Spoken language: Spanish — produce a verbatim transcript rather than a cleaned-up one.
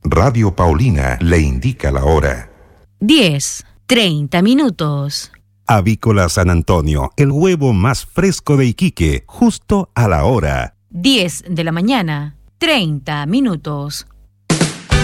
Radio Paulina le indica la hora. diez, treinta minutos. Avícola San Antonio, el huevo más fresco de Iquique, justo a la hora. diez de la mañana, treinta minutos.